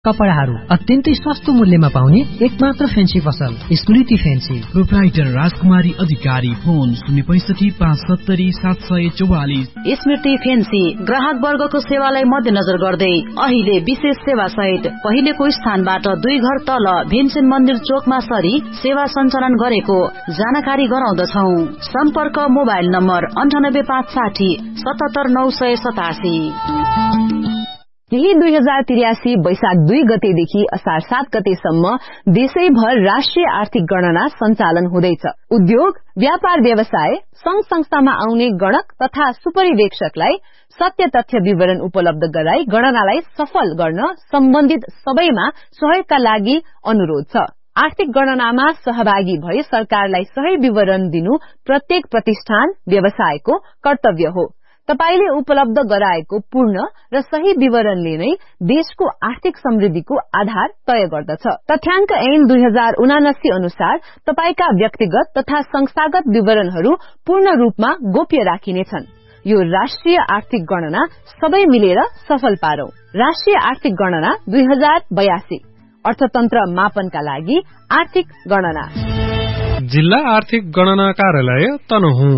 कपडाहरू अत्यन्तै सस्तो मूल्यमा पाउने एकमात्र फेन्सी पसल स्मृति फेन्सी। प्रोप्राइटर राजकुमारी अधिकारी। फोन 06570 77744। स्मृति फेन्सी ग्राहक वर्गको सेवालाई मध्यनजर गर्दै अहिले विशेष सेवा सहित पहिलेको स्थानबाट 2 घर तल भीमसेन मन्दिर चोकमा सरी सेवा सञ्चालन गरेको जानकारी गराउँदछौ। सम्पर्क मोबाइल नम्बर 9856 77987। यही 2083 वैशाख 2 गतेदेखि असार 7 गतेसम्म देशैभर राष्ट्रिय आर्थिक गणना सञ्चालन हुँदैछ। उद्योग, व्यापार व्यवसाय, संघ संस्थामा आउने गणक तथा सुपरिवेक्षकलाई सत्य तथ्य विवरण उपलब्ध गराई गणनालाई सफल गर्न सम्बन्धित सबैमा सहयोगका लागि अनुरोध छ। आर्थिक गणनामा सहभागी भई सरकारलाई सही विवरण दिनु प्रत्येक प्रतिष्ठान व्यवसायको कर्तव्य हो। तपाईले उपलब्ध गराएको पूर्ण र सही विवरणले नै देशको आर्थिक समृद्धिको आधार तय गर्दछ। तथ्याङ्क ऐन 2079 अनुसार तपाईका व्यक्तिगत तथा संस्थागत विवरणहरू पूर्ण रूपमा गोप्य राखिनेछन्। यो राष्ट्रिय आर्थिक गणना सबै मिलेर सफल पारौं। राष्ट्रिय आर्थिक गणना 2082 अर्थतन्त्र मापनका लागि आर्थिक गणना। जिल्ला आर्थिक गणना कार्यालय तनहुँ।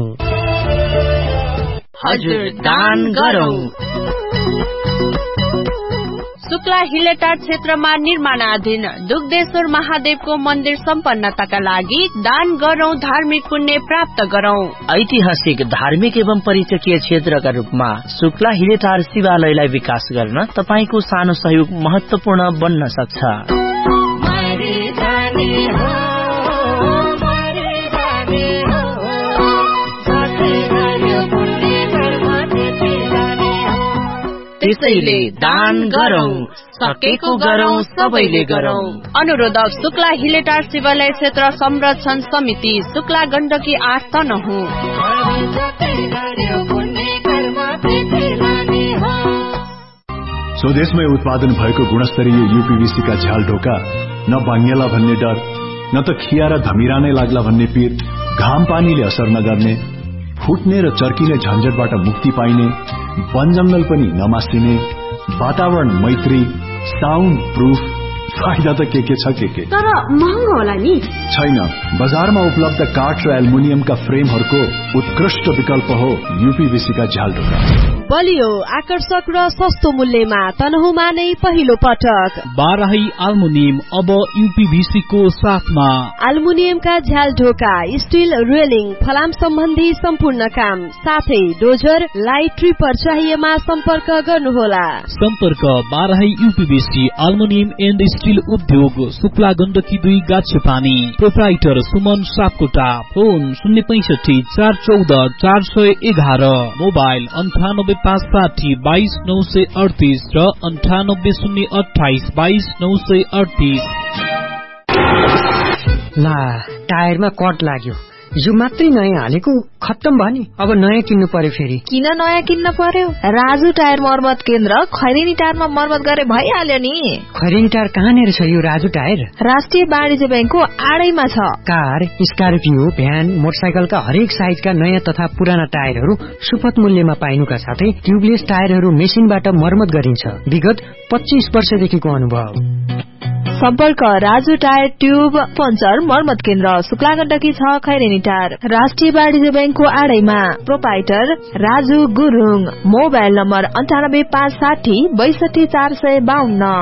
हजुर दान गरौं। शुक्ला हिलेटार क्षेत्रमा निर्माणाधीन दुग्धेश्वर महादेवको मन्दिर सम्पन्नताका लागि दान गरौं, धार्मिक पुण्य प्राप्त गरौं। ऐतिहासिक, धार्मिक एवं पर्यटकीय क्षेत्रका रूपमा शुक्ला हिलेटार शिवालयलाई विकास गर्न तपाईको सानो सहयोग महत्वपूर्ण बन्न सक्छ। त्यसैले दान गरौं, सकेको गरौं, सबैले गरौं। अनुरोधक शुक्ला हिलेटार शिवालय क्षेत्र संरक्षण समिति, शुक्ला गण्डकी 8 तनहुँ। स्वदेशमै उत्पादन भएको गुणस्तरीय यूपीवीसी का झ्याल ढोका न भाङ्गेला भन्ने डर, न त खिया र धमिरा नै लाग्ला भन्ने पीर, घाम पानीले असर नगर्ने, फुट्ने र चर्किने झन्झटबाट मुक्ति पाइने, वन जंगल पनि नमासिने, वातावरण मैत्री, साउन्ड प्रूफ, फाइदा त के छ के तर महँगो होला नि? छैन, बजारमा उपलब्ध काठ र एल्युमिनियमका फ्रेमहरूको उत्कृष्ट विकल्प हो यूपीवीसी का झ्याल ढोका। बलियो, आकर्षक र सस्तो मूल्यमा तनहुँमा नै पहिलो पटक बाराही एल्युमिनियम अब यूपीवीसी को साथमा। एल्युमिनियमका झ्याल ढोका, स्टील रेलिङ, फलाम सम्बन्धी सम्पूर्ण काम, साथै डोजर, लाइट ट्रिपर चाहिएमा सम्पर्क गर्नुहोला। सम्पर्क Barahi UPVC aluminium and steel उद्योग, Shukla Gandaki 2 गाछेपानी। Proprietor Suman Sapkota. Phone 065 414 411। Mobile 98560 22938 र 98028 22938। ला, टायरमा कट लाग्यो। यो मात्रै नयाँ हालेको, खत्तम भयो नि। अब नयाँ किन्नु पर्यो फेरि। किन नयाँ किन्न पर्यो? राजु टायर मर्मत केन्द्र खैरेनी टायरमा मर्मत गरे भइहाल्यो नि। खैरेनी टायर कहाँनिर छ यो राजु टायर? राष्ट्रिय वाणिज्य बैंकको आडैमा छ। कार, स्कर्पियो, भ्यान, मोटरसाइकलका हरेक साइजका नयाँ तथा पुराना टायरहरू सुपथ मूल्यमा पाइनुका साथै ट्युबलेस टायरहरू मेसिनबाट मर्मत गरिन्छ। विगत 25 वर्षदेखिको अनुभव। सम्पर्क राजु टायर ट्युब पञ्चर मर्मत केन्द्र, शुक्ला गण्डकी 6 खैरेनी टायर, राष्ट्रिय वाणिज्य बैंकको आडैमा। Proprietor Raju Gurung. Mobile number 98560 62 452।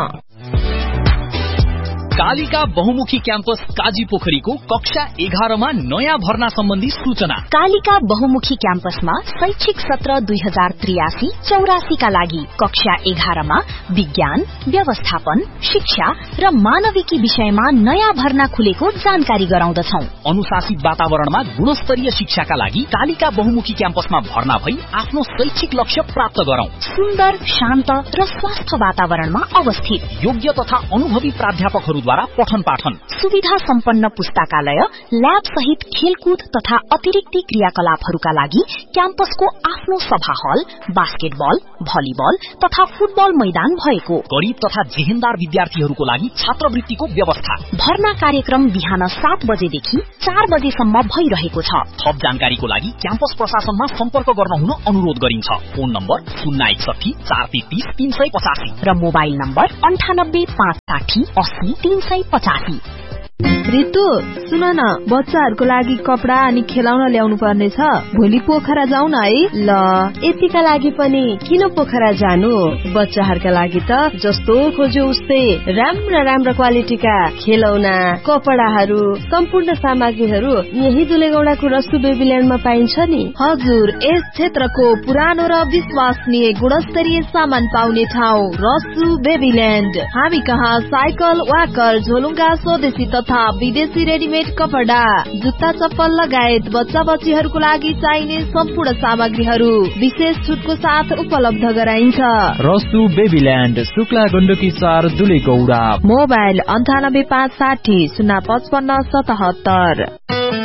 Kalika बहुमुखी क्याम्पस काजी पोखरीको कक्षा 11 मा नयाँ भर्ना सम्बन्धी सूचना। कालिका बहुमुखी क्याम्पसमा शैक्षिक सत्र 2083-84 का लागि कक्षा 11 मा विज्ञान, व्यवस्थापन, शिक्षा र मानविकी विषयमा नयाँ भर्ना खुलेको जानकारी गराउँदछौं। अनुशासित वातावरणमा गुणस्तरीय शिक्षाका लागि कालिका बहुमुखी क्याम्पसमा भर्ना भई आफ्नो शैक्षिक लक्ष्य प्राप्त गरौं। सुन्दर, शान्त र स्वस्थ वातावरणमा अवस्थित योग्य तथा अनुभवी प्राध्यापकहरू छात्रछात्रीहरूद्वारा पठन पाठन, सुविधा सम्पन्न पुस्तकालय, ल्याब सहित खेलकुद तथा अतिरिक्त क्रियाकलापहरूका लागि क्याम्पसको आफ्नो सभा हल, बास्केटबल, भलिबल तथा फुटबल मैदान भएको, गरीब तथा जेहेन्दार विद्यार्थीहरूको लागि छात्रवृत्तिको व्यवस्था। भर्ना कार्यक्रम बिहान 7 बजेदेखि 4 बजेसम्म भइरहेको छ। थप जानकारीको लागि क्याम्पस प्रशासनमा सम्पर्क गर्न हुन अनुरोध गरिन्छ। फोन नम्बर 061 433 385 र मोबाइल नम्बर 98 560 80 385। रितु सुन न, बच्चाहरूको लागि कपडा अनि खेलाउन ल्याउनु पर्ने छ। भोलि पोखरा जाउँ न है। ल, यतिका लागि पनि किन पोखरा जानु? बच्चाहरूका लागि त जस्तो खोज्यो उस्तै राम्रा क्वालिटीका खेलौना, कपडाहरू, सम्पूर्ण सामग्रीहरू यही दुलेगौडाको रसु बेबील्यान्डमा पाइन्छ नि। हजुर, यस क्षेत्रको पुरानो र विश्वसनीय गुणस्तरीय सामान पाउने ठाउँ रसु बेबील्यान्ड। हामी कहाँ साइकल, वाकर, झोलुङ्गा, स्वदेशी तथा विदेशी रेडिमेड कपडा, जुत्ता, चप्पल लगायत बच्चा बच्चीहरूको लागि चाहिने सम्पूर्ण सामग्रीहरू विशेष छुटको साथ उपलब्ध गराइन्छ। रसु बेबील्यान्ड, शुक्ला गण्डकी 4 दुलेगौडा। मोबाइल 98 560 055 77।